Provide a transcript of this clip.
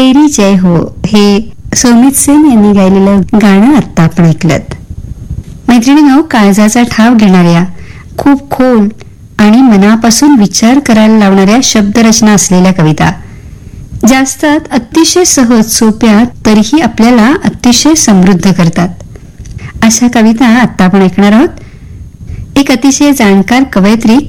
तेरी जय हो हे सोमित सेन यांनी गायलेलं गाणं आता आपण ऐकलत. मैत्रिणींनो, काळजाचा ठाव घेणाऱ्या, खूप खोल आणि मनापासून विचार करायला लावणाऱ्या शब्दरचना असलेल्या कविता, जास्तात अतिशय सहज, सोप्या, तरीही आपल्याला अतिशय समृद्ध करतात. अशा कविता आता आपण ऐकणार आहोत. एक अतिशय जाणकार कवयित्री